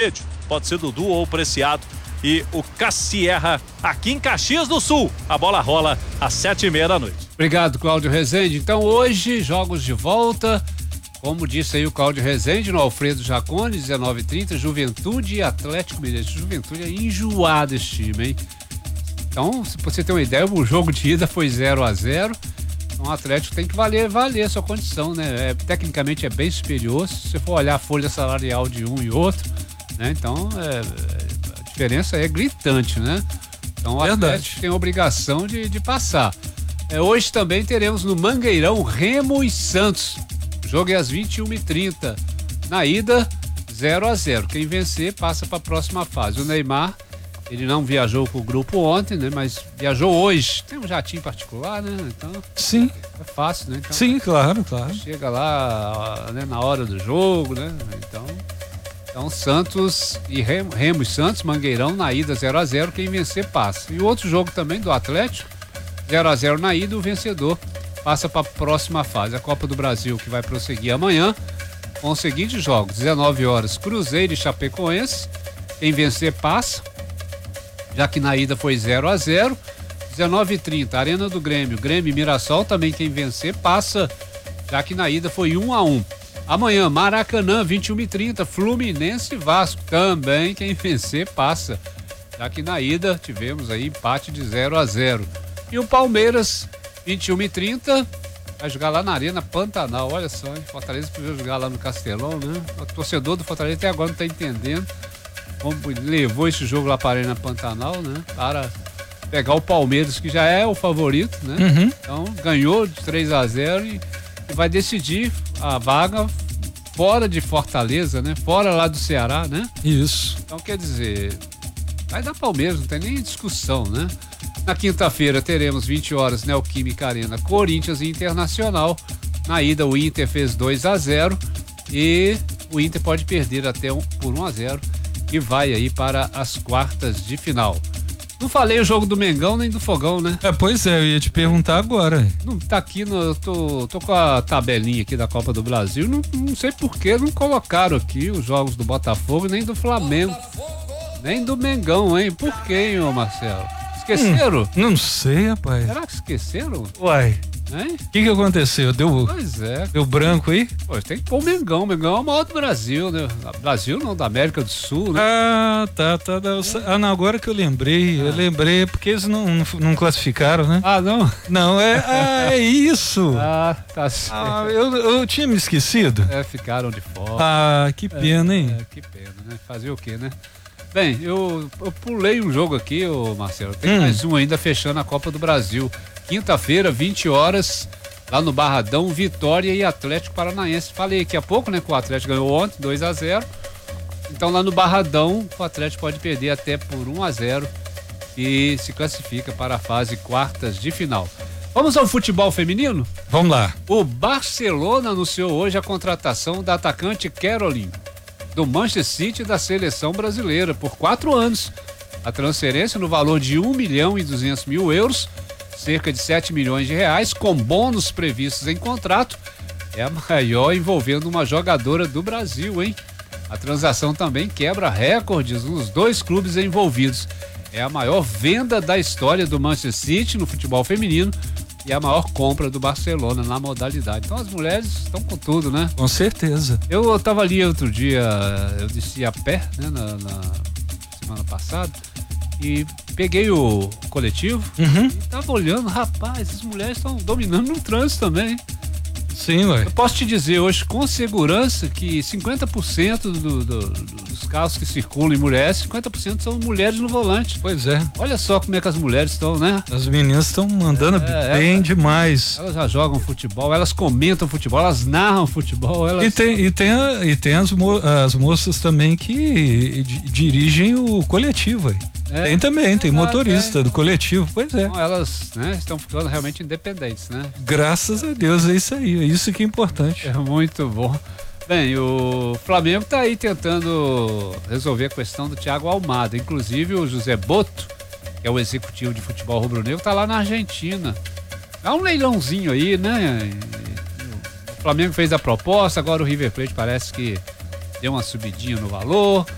rede. Pode ser Dudu ou Preciado e o Cassierra aqui em Caxias do Sul. A bola rola às 7h30 da noite. Obrigado, Cláudio Rezende. Então hoje, jogos de volta, como disse aí o Cláudio Rezende, no Alfredo Jaconi, 19h30, Juventude e Atlético Mineiro. Juventude é enjoado esse time, hein? Então, se você ter uma ideia, o jogo de ida foi 0-0. Então o Atlético tem que valer a sua condição, né? Tecnicamente é bem superior, se você for olhar a folha salarial de um e outro, né? Então, a diferença é gritante, né? Então o Atlético tem a obrigação de passar. Hoje também teremos no Mangueirão Remo e Santos. O jogo é às 21h30. Na ida, 0-0. Quem vencer passa para a próxima fase. O Neymar, ele não viajou com o grupo ontem, né? Mas viajou hoje. Tem um jatinho particular, né? Então, sim. É fácil, né? Então, sim, claro. Chega lá, né, na hora do jogo, né? Então Santos e Remo e Santos, Mangueirão, na ida 0-0. Quem vencer passa. E o outro jogo também do Atlético, 0-0 na ida, o vencedor passa para a próxima fase. A Copa do Brasil, que vai prosseguir amanhã, com os seguintes jogos: 19h, Cruzeiro e Chapecoense. Quem vencer passa, já que na ida foi 0-0. 19h30, Arena do Grêmio e Mirassol, também quem vencer passa, já que na ida foi 1-1. Amanhã, Maracanã, 21h30, Fluminense e Vasco, também quem vencer passa, já que na ida tivemos aí empate de 0-0. E o Palmeiras, 21h30, vai jogar lá na Arena Pantanal. Olha só, hein? Fortaleza podia jogar lá no Castelão, né? O torcedor do Fortaleza até agora não está entendendo como levou esse jogo lá para a Arena Pantanal, né? Para pegar o Palmeiras, que já é o favorito, né? Uhum. Então ganhou de 3-0 e vai decidir a vaga fora de Fortaleza, né? Fora lá do Ceará, né? Isso. Então quer dizer, vai dar Palmeiras, não tem nem discussão, né? Na quinta-feira teremos 20h, Neoquímica Arena, Corinthians e Internacional. Na ida o Inter fez 2-0 e o Inter pode perder até por 1-0 e vai aí para as quartas de final. Não falei o jogo do Mengão nem do Fogão, né? Pois é, eu ia te perguntar agora. Não tá aqui, tô com a tabelinha aqui da Copa do Brasil, não sei por que não colocaram aqui os jogos do Botafogo nem do Flamengo, nem do Mengão, hein? Por quê, hein, ô Marcelo? Esqueceram? Não sei, rapaz. Será que esqueceram? Uai. O que aconteceu? Pois é. Deu branco aí? Pô, tem que pôr o Mengão. O Mengão é o maior do Brasil, né? Brasil não, da América do Sul, né? Tá. Não, agora que eu lembrei. Eu lembrei porque eles não classificaram, né? Não? Não, é isso. Tá certo. Eu tinha me esquecido. Ficaram de fora. Que pena, hein? Que pena, né? Fazer o quê, né? Bem, eu pulei um jogo aqui, ô Marcelo. Tem mais um ainda fechando a Copa do Brasil. Quinta-feira, 20h, lá no Barradão, Vitória e Atlético Paranaense. Falei aqui há pouco, né, que o Atlético ganhou ontem, 2-0. Então lá no Barradão, o Atlético pode perder até por 1-0 e se classifica para a fase quartas de final. Vamos ao futebol feminino? Vamos lá. O Barcelona anunciou hoje a contratação da atacante Caroline, do Manchester City, da seleção brasileira, por 4 anos. A transferência no valor de 1.200.000 euros, cerca de 7 milhões de reais, com bônus previstos em contrato, é a maior envolvendo uma jogadora do Brasil, hein? A transação também quebra recordes nos 2 clubes envolvidos. É a maior venda da história do Manchester City no futebol feminino e a maior compra do Barcelona na modalidade. Então as mulheres estão com tudo, né? Com certeza. Eu estava ali outro dia, eu desci a pé, né, na semana passada, e peguei o coletivo e tava olhando, rapaz, as mulheres estão dominando no trânsito também. Sim, ué. Eu posso te dizer hoje com segurança que 50% dos carros que circulam em mulheres, 50% são mulheres no volante. Pois é. Olha só como é que as mulheres estão, né? As meninas estão mandando bem demais. Elas já jogam futebol, elas comentam futebol, elas narram futebol. Elas... E tem as moças também que dirigem o coletivo aí. Tem também, tem motorista do coletivo, pois é. Então, elas, né, estão ficando realmente independentes, né? Graças a Deus, é isso aí, é isso que é importante. É muito bom. Bem, o Flamengo está aí tentando resolver a questão do Thiago Almada. Inclusive o José Boto, que é o executivo de futebol rubro-negro, está lá na Argentina. É um leilãozinho aí, né? O Flamengo fez a proposta, agora o River Plate parece que deu uma subidinha no valor.